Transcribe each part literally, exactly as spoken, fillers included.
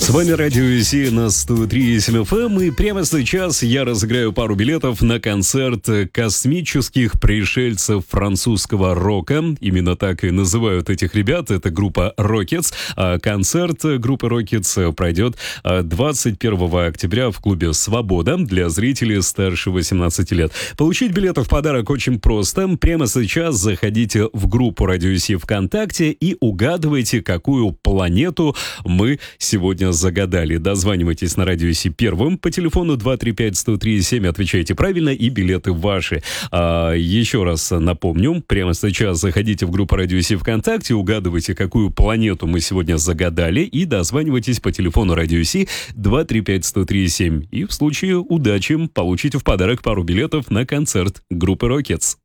С вами Радио Си на сто три и семь эф эм, и прямо сейчас я разыграю пару билетов на концерт космических пришельцев французского рока. Именно так и называют этих ребят. Это группа Rockets. А концерт группы Rockets пройдет двадцать первого октября в клубе «Свобода» для зрителей старше восемнадцати лет. Получить билеты в подарок очень просто. Прямо сейчас заходите в группу Радио Си ВКонтакте и угадывайте, какую планету мы сегодня загадали. Дозванивайтесь на Радио Си первым по телефону два три пять сто три семь, отвечайте правильно, и билеты ваши. А, еще раз напомню, прямо сейчас заходите в группу Радио Си ВКонтакте, угадывайте, какую планету мы сегодня загадали, и дозванивайтесь по телефону Радио Си два три пять сто три семь. И в случае удачи получите в подарок пару билетов на концерт группы Rockets.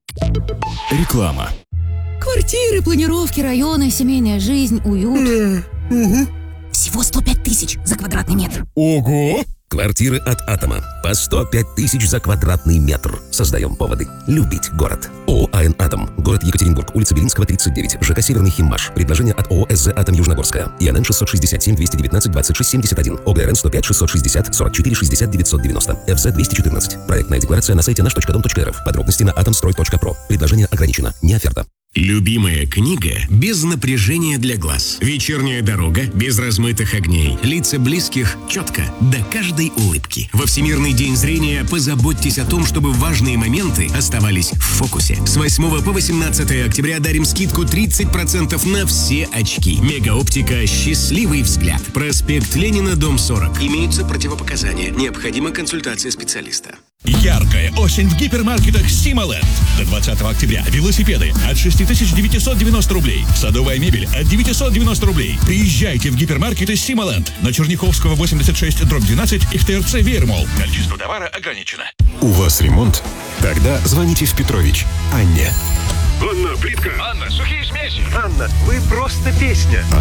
Реклама. Квартиры, планировки, районы, семейная жизнь, уют. Угу. Всего сто пять тысяч за квадратный метр. Ого! Квартиры от Атома. По сто пять тысяч за квадратный метр. Создаем поводы любить город. ООО «АН Атом». Город Екатеринбург. Улица Белинского, тридцать девять. ЖК «Северный Химмаш». Предложение от ООО «СЗ Атом Южногорская». ИНН шестьсот шестьдесят семь двести девятнадцать двадцать шесть семьдесят один. ОГРН сто пять шестьсот шестьдесят сорок четыре шестьдесят девятьсот девяносто. ФЗ двести четырнадцать. Проектная декларация на сайте наш точка дом точка эр эф. Подробности на атомстрой точка про. Предложение ограничено. Не оферта. Любимая книга без напряжения для глаз. Вечерняя дорога без размытых огней. Лица близких четко, до каждой улыбки. Во Всемирный день зрения позаботьтесь о том, чтобы важные моменты оставались в фокусе. С восьмого по восемнадцатое октября дарим скидку тридцать процентов на все очки. Мегаоптика «Счастливый взгляд». Проспект Ленина, дом сорок. Имеются противопоказания. Необходима консультация специалиста. Яркая осень в гипермаркетах Сималенд. До двадцатого октября велосипеды от шесть тысяч девятьсот девяносто рублей. Садовая мебель от девятьсот девяносто рублей. Приезжайте в гипермаркеты Сималенд на Черняховского восемьдесят шесть дробь двенадцать и в ТРЦ Веермолл. Количество товара ограничено. У вас ремонт? Тогда звоните в Петрович Анне. Анна, плитка. Анна, сухие смеси. Анна, вы просто песня.